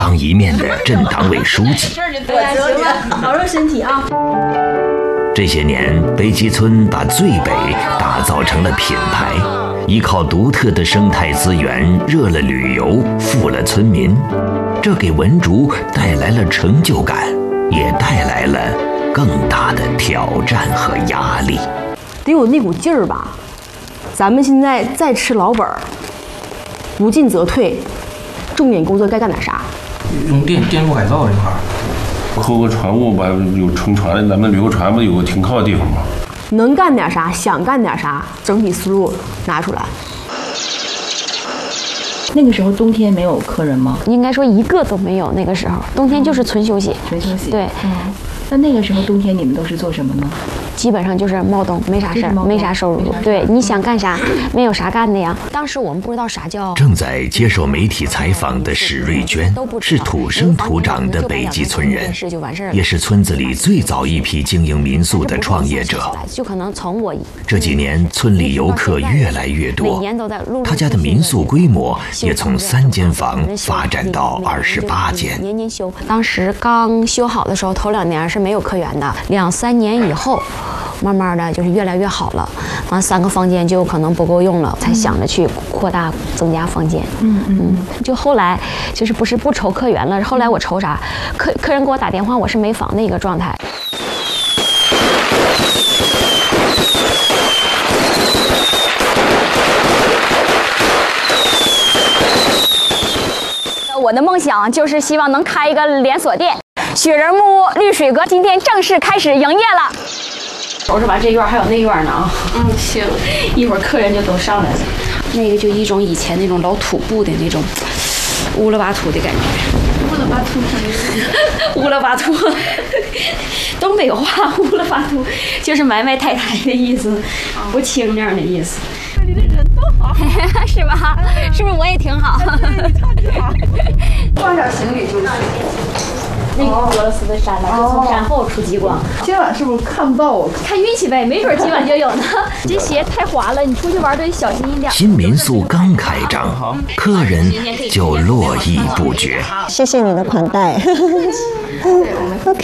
当一面的镇党委书记。 对呀，行了，保重身体啊。 这些年，北极村把最北打造成了品牌，依靠独特的生态资源，热了旅游，富了村民。这给文竹带来了成就感，也带来了更大的挑战和压力。 得有那股劲儿吧。咱们现在再吃老本儿，不进则退，重点工作该干点啥？ 用电路改造这块儿。 扣个船务吧，有乘船的，咱们旅游船不有个停靠的地方吗？ 能干点啥，想干点啥，整体思路拿出来。 那个时候冬天没有客人吗？ 应该说一个都没有。那个时候冬天就是纯休息。 纯休息。 对。 那个时候冬天你们都是做什么呢？ 基本上就是猫冬，没啥事儿，没啥收入。对，你想干啥，没有啥干的呀。当时我们不知道啥叫。 正在接受媒体采访的史瑞娟是土生土长的北极村人，也是村子里最早一批经营民宿的创业者。 就可能从我这几年，村里游客越来越多，他家的民宿规模也从3间房发展到28间。 年年修，当时刚修好的时候，头2年是没有客源的，2、3年以后。慢慢的就是越来越好了，完3个房间就可能不够用了，才想着去扩大增加房间。就后来就是不是不愁客源了，后来我愁啥？客人给我打电话，我是没房的一个状态。我的梦想就是希望能开一个连锁店，雪人木屋绿水阁今天正式开始营业了。收拾吧，这院还有那院呢啊。行，一会儿客人就都上来了。那个就一种以前那种老土布的那种乌了巴土的感觉。乌了巴土什么意思？乌了巴土，东北话乌了巴土就是埋埋汰汰的意思，不清这样的意思。这里的人都好，是吧？是不是我也挺好？对，你超级好。放点行李就是。那个俄罗斯的山了，就从山后出极光。 今晚是不是看不到我？ 看运气呗，没准今晚就有呢。这鞋太滑了，你出去玩得小心一点。 新民宿刚开张，客人就络绎不绝。 谢谢你的款待。OK。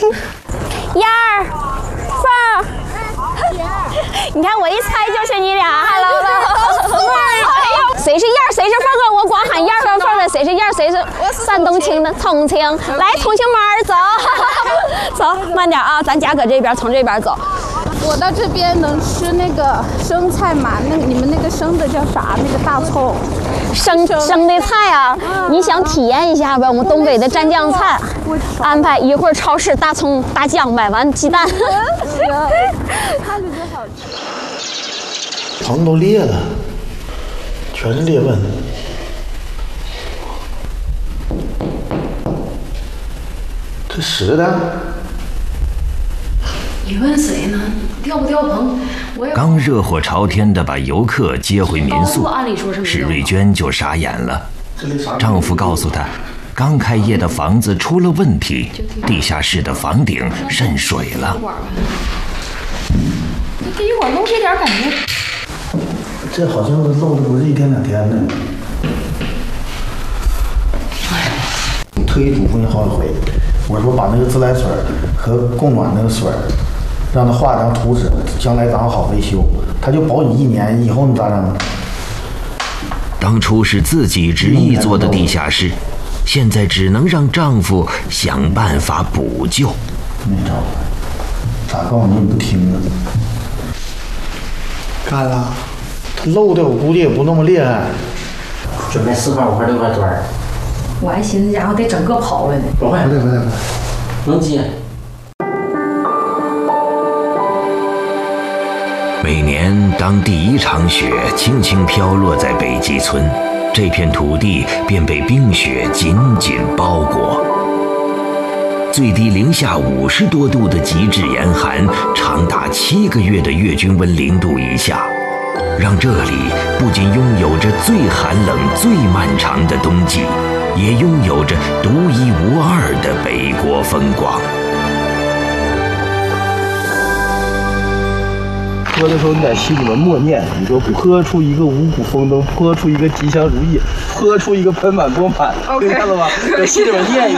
1、2、3。你看我一猜就是你俩。Hello。谁是1，谁是凤哥？我光喊1和凤的，谁是1，谁是山东青的重庆？来，重庆门儿走，走慢点啊，咱家搁这边，从这边走。 我到这边能吃那个生菜吗？那你们那个生的叫啥？那个大葱。 生的菜啊，你想体验一下呗？我们东北的蘸酱菜，安排一会儿超市大葱大酱，买完鸡蛋。 行，看着就好吃。 藤都裂了。全是裂纹。这实的？ 你问谁呢？掉不掉棚？ 刚热火朝天的把游客接回民宿，史瑞娟就傻眼了。丈夫告诉她，刚开业的房子出了问题，地下室的房顶渗水了。 这一会儿漏这点感觉。 这好像是漏的不是1天2天的。特意嘱咐你好几回，我说把那个自来水和供暖那个水，让他画张图纸，将来咱好维修。他就保你1年，以后你咋整？ 当初是自己执意做的地下室，现在只能让丈夫想办法补救。 没招，咋告诉你你不听啊？干了。漏的我估计也不那么厉害。 准备4块、5块、6块砖。 我还寻思家伙得整个刨了呢。 不会，能接。 每年当第1场雪轻轻飘落在北极村，这片土地便被冰雪紧紧包裹。最低零下50多度的极致严寒，长达7个月的月均温0度以下。让这里不仅拥有着最寒冷、最漫长的冬季，也拥有着独一无二的北国风光。 喝的时候，你在心里面默念，你说泼出一个五谷丰登，泼出一个吉祥如意，泼出一个盆满钵满，明白了吗？在心里面念一